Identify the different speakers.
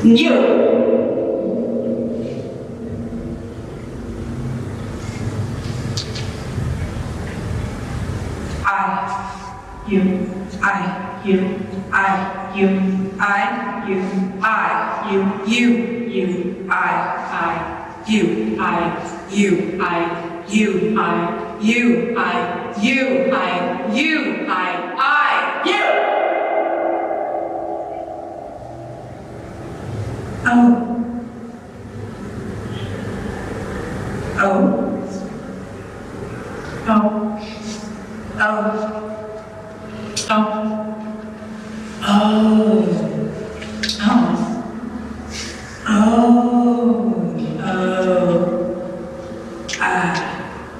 Speaker 1: You. You, I, you, I, you, I, you, I, you, I, you, I, you, I, you, I, you, I, you, I, you, I, you. Oh. Oh. Oh. Oh. Oh. Oh. Oh. Oh. Oh. Ah.